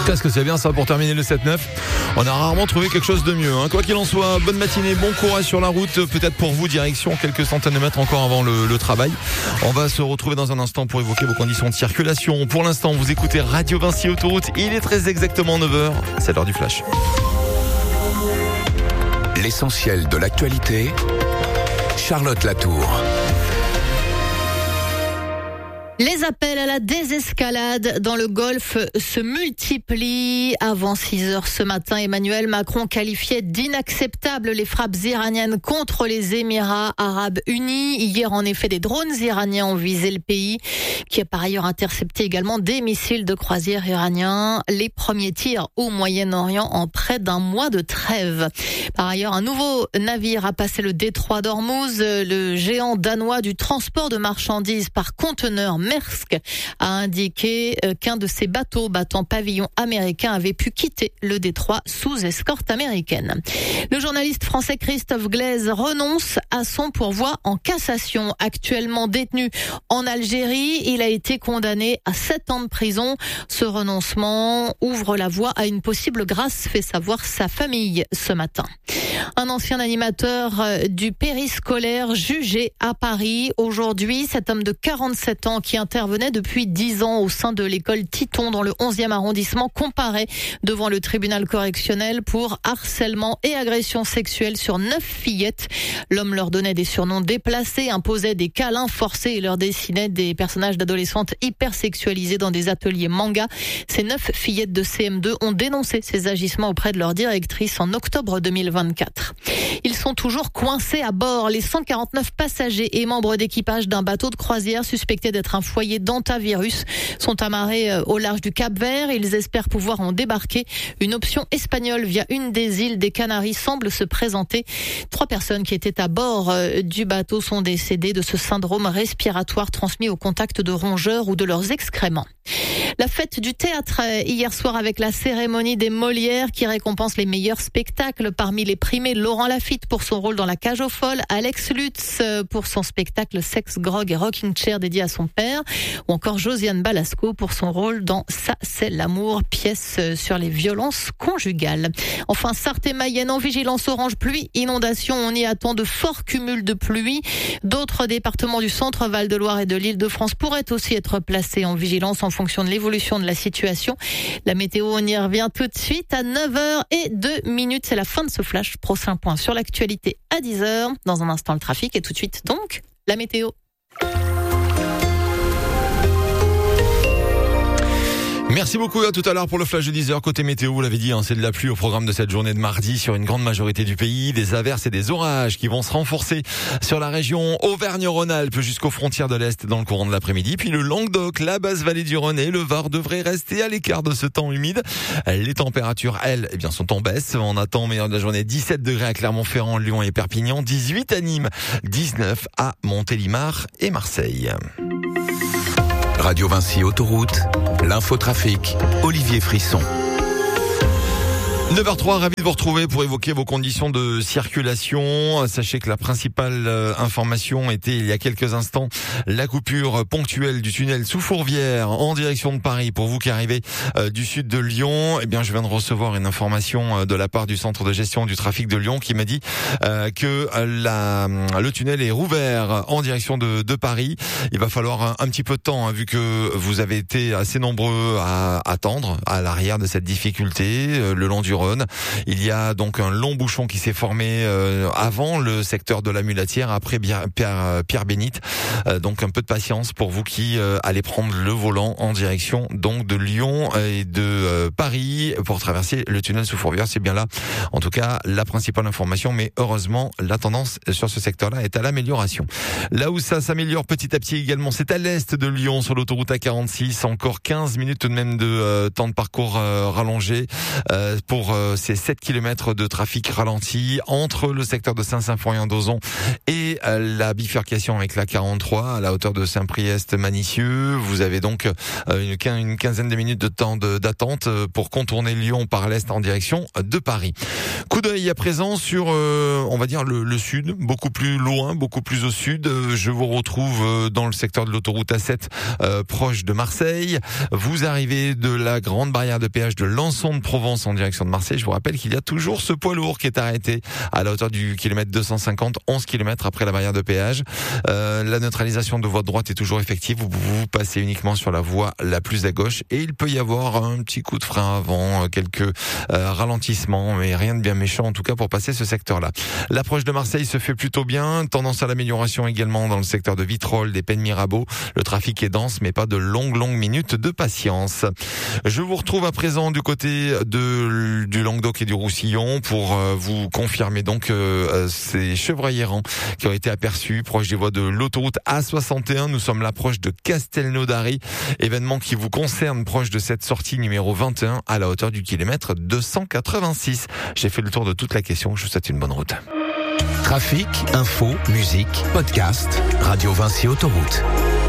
Qu'est-ce que c'est bien ça pour terminer le 7-9. On a rarement trouvé quelque chose de mieux. Quoi qu'il en soit, bonne matinée, bon courage sur la route. Peut-être pour vous, direction quelques centaines de mètres encore avant le travail. On va se retrouver dans un instant pour évoquer vos conditions de circulation. Pour l'instant, vous écoutez Radio Vinci Autoroute. Il est très exactement 9h. C'est l'heure du flash. L'essentiel de l'actualité. Charlotte Latour. Les appels à la désescalade dans le Golfe se multiplient. Avant 6h ce matin, Emmanuel Macron qualifiait d'inacceptables les frappes iraniennes contre les Émirats arabes unis. Hier, en effet, des drones iraniens ont visé le pays, qui a par ailleurs intercepté également des missiles de croisière iraniens. Les premiers tirs au Moyen-Orient en près d'un mois de trêve. Par ailleurs, un nouveau navire a passé le détroit d'Ormuz. Le géant danois du transport de marchandises par conteneur Maersk a indiqué qu'un de ses bateaux battant pavillon américain avait pu quitter le détroit sous escorte américaine. Le journaliste français Christophe Glaise renonce à son pourvoi en cassation. Actuellement détenu en Algérie, il a été condamné à 7 ans de prison. Ce renoncement ouvre la voie à une possible grâce, fait savoir sa famille ce matin. Un ancien animateur du périscolaire jugé à Paris. Aujourd'hui, cet homme de 47 ans qui intervenait depuis 10 ans au sein de l'école Titon dans le 11e arrondissement comparaît devant le tribunal correctionnel pour harcèlement et agression sexuelle sur 9 fillettes. L'homme leur donnait des surnoms déplacés, imposait des câlins forcés et leur dessinait des personnages d'adolescentes hypersexualisés dans des ateliers manga. Ces 9 fillettes de CM2 ont dénoncé ces agissements auprès de leur directrice en octobre 2024. Ils sont toujours coincés à bord. Les 149 passagers et membres d'équipage d'un bateau de croisière suspecté d'être un foyer d'hantavirus sont amarrés au large du Cap-Vert. Ils espèrent pouvoir en débarquer. Une option espagnole via une des îles des Canaries semble se présenter. 3 personnes qui étaient à bord du bateau sont décédées de ce syndrome respiratoire transmis au contact de rongeurs ou de leurs excréments. La fête du théâtre hier soir avec la cérémonie des Molières qui récompense les meilleurs spectacles. Parmi les primés, Laurent Lafitte pour son rôle dans La Cage aux Folles, Alex Lutz pour son spectacle Sex, Grog et Rocking Chair dédié à son père, ou encore Josiane Balasco pour son rôle dans Ça c'est l'amour, pièce sur les violences conjugales. Enfin, Sarthe et Mayenne en vigilance orange pluie, inondation. On y attend de forts cumuls de pluie. D'autres départements du centre, Val-de-Loire et de l'Île-de-France pourraient aussi être placés en vigilance en fonction de l'évolution de la situation. La météo, on y revient tout de suite à 9h02. C'est la fin de ce flash. Prochain point sur l'actualité à 10h. Dans un instant, le trafic et tout de suite, donc, la météo. Merci beaucoup, à tout à l'heure pour le flash de 10h. Côté météo, vous l'avez dit, c'est de la pluie au programme de cette journée de mardi sur une grande majorité du pays. Des averses et des orages qui vont se renforcer sur la région Auvergne-Rhône-Alpes jusqu'aux frontières de l'Est dans le courant de l'après-midi. Puis le Languedoc, la basse vallée du Rhône et le Var devraient rester à l'écart de ce temps humide. Les températures, elles, sont en baisse. On attend meilleur de la journée 17 degrés à Clermont-Ferrand, Lyon et Perpignan, 18 à Nîmes, 19 à Montélimar et Marseille. Radio Vinci Autoroute, l'infotrafic, Olivier Frisson. 9h03, ravi de vous retrouver pour évoquer vos conditions de circulation. Sachez que la principale information était il y a quelques instants la coupure ponctuelle du tunnel sous Fourvière en direction de Paris. Pour vous qui arrivez du sud de Lyon, je viens de recevoir une information de la part du centre de gestion du trafic de Lyon qui m'a dit que le tunnel est rouvert en direction de Paris. Il va falloir un petit peu de temps vu que vous avez été assez nombreux à attendre à l'arrière de cette difficulté le long du Rhône. Il y a donc un long bouchon qui s'est formé avant le secteur de la Mulatière, après Pierre-Bénite. Donc un peu de patience pour vous qui allez prendre le volant en direction donc de Lyon et de Paris pour traverser le tunnel sous Fourvière. C'est bien là, en tout cas, la principale information. Mais heureusement, la tendance sur ce secteur-là est à l'amélioration. Là où ça s'améliore petit à petit également, c'est à l'est de Lyon, sur l'autoroute A46. Encore 15 minutes tout de même de temps de parcours rallongé pour pour ces 7 km de trafic ralenti entre le secteur de Saint-Symphorien-d'Ozon et la bifurcation avec la 43 à la hauteur de Saint-Priest-Manicieux. Vous avez donc une quinzaine de minutes de temps d'attente pour contourner Lyon par l'est en direction de Paris. Coup d'œil à présent sur, on va dire, le sud, beaucoup plus loin, beaucoup plus au sud. Je vous retrouve dans le secteur de l'autoroute A7, proche de Marseille. Vous arrivez de la grande barrière de péage de Lançon-de-Provence en direction de Marseille. Je vous rappelle qu'il y a toujours ce poids lourd qui est arrêté à la hauteur du kilomètre 250, 11 km après la barrière de péage. La neutralisation de votre droite est toujours effective. Vous passez uniquement sur la voie la plus à gauche et il peut y avoir un petit coup de frein avant, quelques ralentissements, mais rien de bien méchant en tout cas pour passer ce secteur-là. L'approche de Marseille se fait plutôt bien, tendance à l'amélioration également dans le secteur de Vitrolles, des Pennes Mirabeau. Le trafic est dense mais pas de longues minutes de patience. Je vous retrouve à présent du côté du Languedoc et du Roussillon pour vous confirmer donc ces chevreuils errants qui ont été aperçus proche des voies de l'autoroute A61. Nous sommes là proche de Castelnaudary, événement qui vous concerne proche de cette sortie numéro 21 à la hauteur du kilomètre 286. J'ai fait le tour de toute la question, je vous souhaite une bonne route. Trafic, info, musique, podcast, Radio Vinci Autoroute.